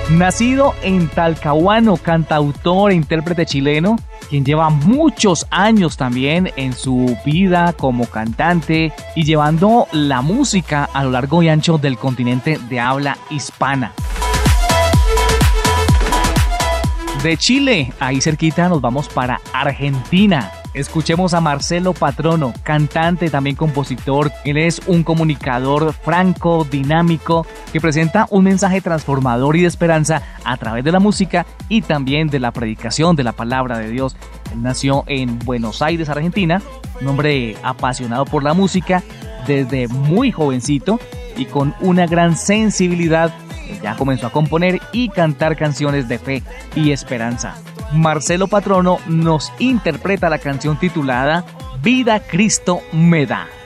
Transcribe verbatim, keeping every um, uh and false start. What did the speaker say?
Nacido en Talcahuano, cantautor e intérprete chileno, quien lleva muchos años también en su vida como cantante y llevando la música a lo largo y ancho del continente de habla hispana. De Chile, ahí cerquita, nos vamos para Argentina. Escuchemos a Marcelo Patrono, cantante, también compositor. Él es un comunicador franco, dinámico, que presenta un mensaje transformador y de esperanza a través de la música y también de la predicación de la palabra de Dios. Él nació en Buenos Aires, Argentina, un hombre apasionado por la música desde muy jovencito y con una gran sensibilidad. Ya comenzó a componer y cantar canciones de fe y esperanza. Marcelo Patrono nos interpreta la canción titulada Vida Cristo me da.